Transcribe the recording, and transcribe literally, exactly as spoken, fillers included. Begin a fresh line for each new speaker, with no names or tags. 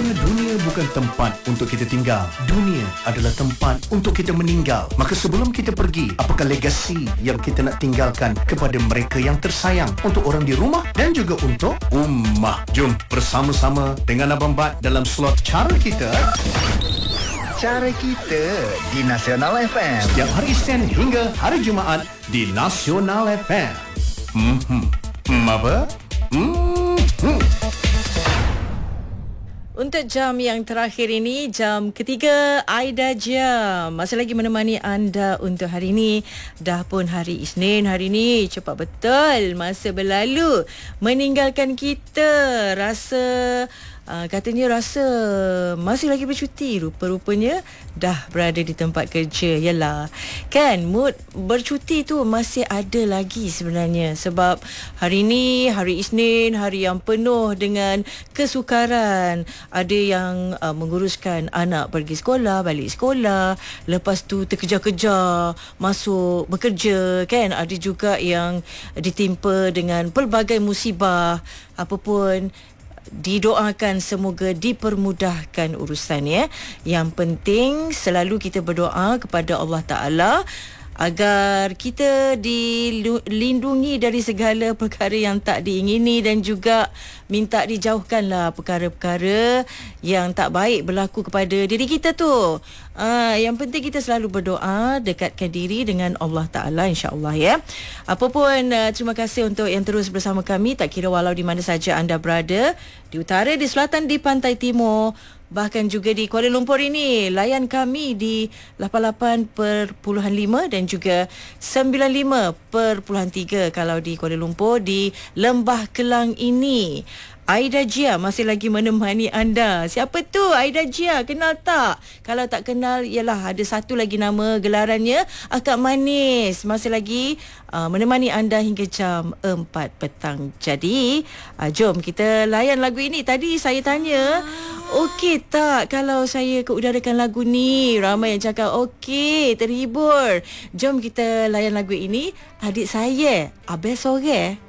Kerana dunia bukan tempat untuk kita tinggal. Dunia adalah tempat untuk kita meninggal. Maka sebelum kita pergi, apakah legasi yang kita nak tinggalkan kepada mereka yang tersayang, untuk orang di rumah dan juga untuk ummah? Jom bersama-sama dengan Abang Bat dalam slot Cara Kita.
Cara Kita di Nasional F M.
Setiap hari Isnin hingga hari Jumaat di Nasional F M. Hmm, hmm. Hmm, apa? Hmm, hmm.
Untuk jam yang terakhir ini, jam ketiga, Aida Jam masih lagi menemani anda untuk hari ini. Dah pun hari Isnin hari ini, cepat betul masa berlalu meninggalkan kita. Rasa Uh, katanya rasa masih lagi bercuti, rupa-rupanya dah berada di tempat kerja. Yalah, kan mood bercuti tu masih ada lagi sebenarnya, sebab hari ni hari Isnin, hari yang penuh dengan kesukaran. Ada yang uh, menguruskan anak pergi sekolah, balik sekolah, lepas tu terkejar-kejar masuk bekerja, kan. Ada juga yang ditimpa dengan pelbagai musibah. Apapun, didoakan semoga dipermudahkan urusan, ya. Yang penting selalu kita berdoa kepada Allah Ta'ala agar kita dilindungi dari segala perkara yang tak diingini, dan juga minta dijauhkanlah perkara-perkara yang tak baik berlaku kepada diri kita tu. Uh, yang penting kita selalu berdoa, dekatkan diri dengan Allah Ta'ala, insya-Allah, ya. Apapun, uh, terima kasih untuk yang terus bersama kami, tak kira walau di mana saja anda berada, di utara, di selatan, di pantai timur, bahkan juga di Kuala Lumpur ini. Layan kami di lapan puluh lapan perpuluhan lima dan juga sembilan puluh lima perpuluhan tiga kalau di Kuala Lumpur. Di Lembah Kelang ini, Aida Jia masih lagi menemani anda. Siapa tu Aida Jia? Kenal tak? Kalau tak kenal, ialah ada satu lagi nama gelarannya, Akak Manis. Masih lagi uh, menemani anda hingga jam empat petang. Jadi, uh, jom kita layan lagu ini. Tadi saya tanya, okey tak kalau saya keudarakan lagu ni? Ramai yang cakap okey, terhibur. Jom kita layan lagu ini. Adik saya, Abel Sore.